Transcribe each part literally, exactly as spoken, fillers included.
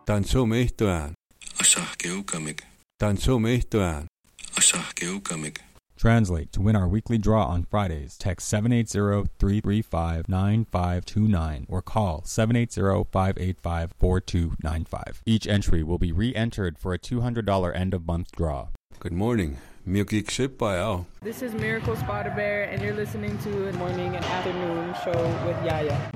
Tansumistuan. Asahkeukamik. Tansumistuan. Asahkeukamik. Translate. To win our weekly draw on Fridays, text seven eight zero, three three five, nine five two nine or call seven eight zero, five eight five, four two nine five. Each entry will be re-entered for a two hundred dollars end-of-month draw. Good morning. Milky Xipayao. This is Miracle Spotter Bear, and you're listening to the Morning and Afternoon Show with Yaya.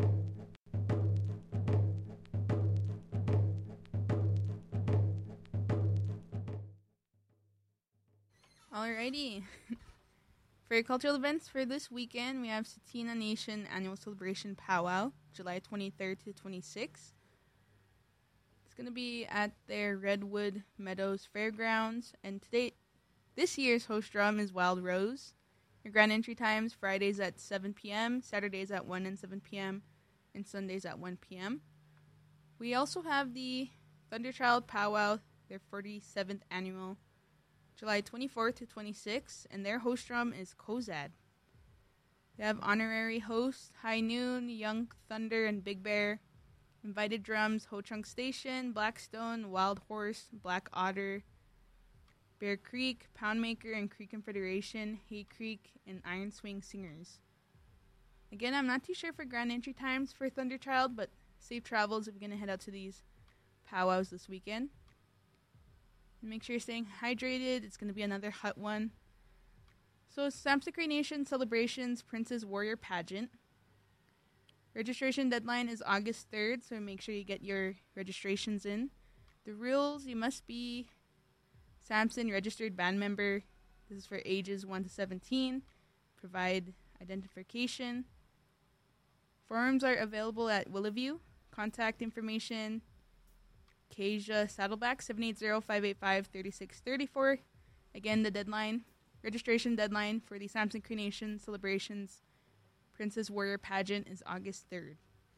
Alrighty. For cultural events for this weekend, we have Tsuut'ina Nation Annual Celebration Powwow, July twenty-third to twenty-sixth. It's going to be at their Redwood Meadows Fairgrounds, and today, this year's host drum is Wild Rose. Your grand entry times, Fridays at seven p.m., Saturdays at one and seven p.m., and Sundays at one p.m. We also have the Thunderchild Powwow, their forty-seventh annual, July twenty-fourth to twenty-sixth, and their host drum is Kozad. They have honorary hosts High Noon, Young Thunder, and Big Bear. Invited drums Ho Chunk Station, Blackstone, Wild Horse, Black Otter, Bear Creek, Poundmaker, and Creek Confederation, Hay Creek, and Iron Swing Singers. Again, I'm not too sure for grand entry times for Thunderchild, but safe travels if you're going to head out to these powwows this weekend. Make sure you're staying hydrated. It's going to be another hot one. So, Samsic Cree Nation Celebrations Princess Warrior Pageant. Registration deadline is August third, so make sure you get your registrations in. The rules, you must be Samson registered band member. This is for ages one to seventeen. Provide identification. Forms are available at Willowview. Contact information, Kasia Saddleback, seven eight zero, five eight five, three six three four. Again, the deadline, registration deadline for the Samsic Cree Nation Celebrations Princess Warrior Pageant is August third.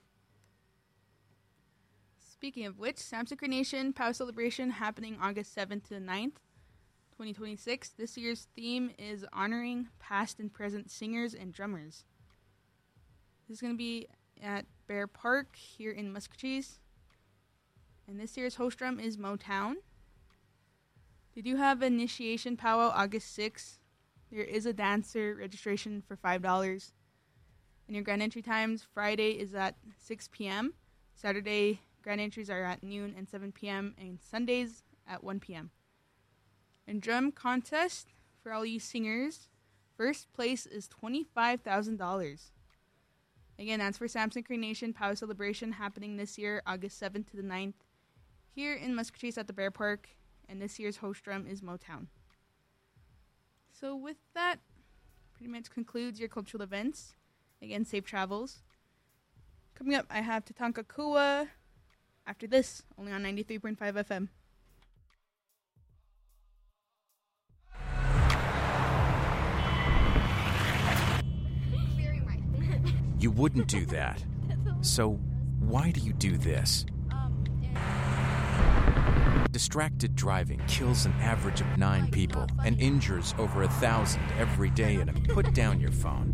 Speaking of which, Samsic Cree Nation Pow Celebration happening August seventh to the ninth, twenty twenty-six. This year's theme is honoring past and present singers and drummers. This is going to be at Bear Park here in Muscatcheese. And this year's host drum is Motown. They do have initiation powwow August sixth. There is a dancer registration for five dollars. And your grand entry times, Friday is at six p.m. Saturday grand entries are at noon and seven p.m. And Sundays at one p.m. And drum contest for all you singers. First place is twenty-five thousand dollars. Again, that's for Samsic Cree Nation Pow Celebration happening this year, August seventh to the ninth. Here in Muscatcheese at the Bear Park, and this year's host drum is Motown. So with that, pretty much concludes your cultural events. Again, safe travels. Coming up, I have Tatanka Kua. After this, only on ninety-three point five F M. You wouldn't do that. So why do you do this? Distracted driving kills an average of nine people and injures over a thousand every day in a put down your phone.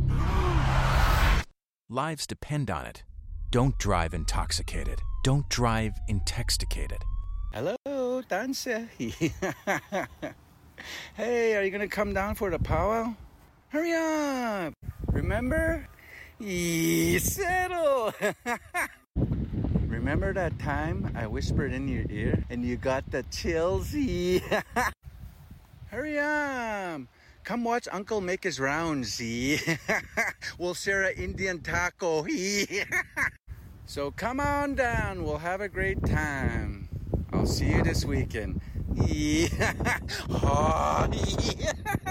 Lives depend on it. Don't drive intoxicated. Don't drive intoxicated. Hello, Tanse. Hey, are you going to come down for the powwow? Hurry up. Remember? Settle. Remember that time I whispered in your ear and you got the chills? Hurry up. Come watch Uncle make his rounds. We'll share an Indian taco. So come on down. We'll have a great time. I'll see you this weekend.